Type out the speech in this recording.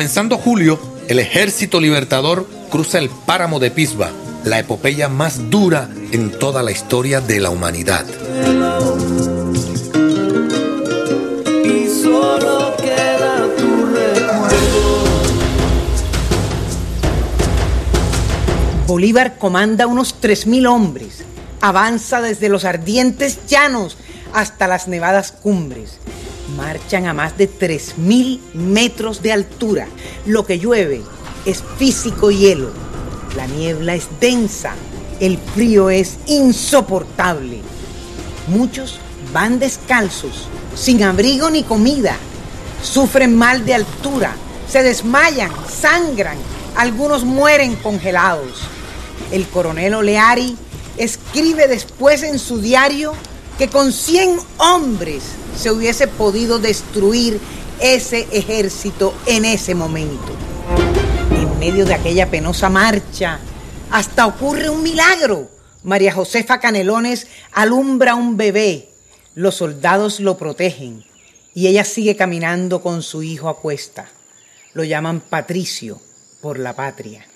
Comenzando julio, el Ejército Libertador cruza el páramo de Pisba, la epopeya más dura en toda la historia de la humanidad. Y solo queda tu recuerdo. Bolívar comanda unos 3.000 hombres. Avanza desde los ardientes llanos hasta las nevadas cumbres. Marchan a más de 3.000 metros de altura. Lo que llueve es físico hielo. La niebla es densa. El frío es insoportable. Muchos van descalzos, sin abrigo ni comida. Sufren mal de altura, se desmayan, sangran. Algunos mueren congelados. El coronel Oleari escribe después en su diario que con 100 hombres se hubiese podido destruir ese ejército en ese momento. En medio de aquella penosa marcha, hasta ocurre un milagro. María Josefa Canelones alumbra un bebé. Los soldados lo protegen y ella sigue caminando con su hijo a cuesta. Lo llaman Patricio por la patria.